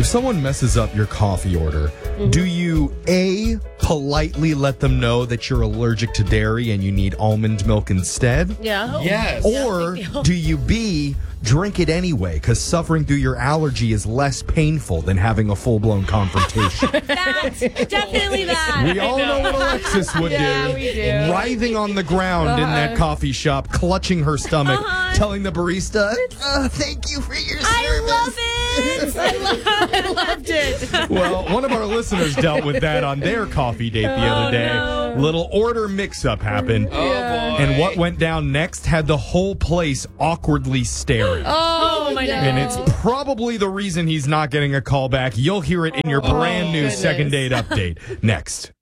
If someone messes up your coffee order, do you A, politely let them know that you're allergic to dairy and you need almond milk instead? Yeah. Yes. Or do you B, drink it anyway because suffering through your allergy is less painful than having a full-blown confrontation? That's definitely that. We all know what Alexis would do. we do. Writhing on the ground in that coffee shop, clutching her stomach, telling the barista, thank you for your service. I love it. I loved it. Well, one of our listeners dealt with that on their coffee date the other day. no. Little order mix-up happened. Oh, boy. And what went down next had the whole place awkwardly staring. Oh my God. And it's probably the reason he's not getting a call back. You'll hear it in your brand new goodness. second date update next.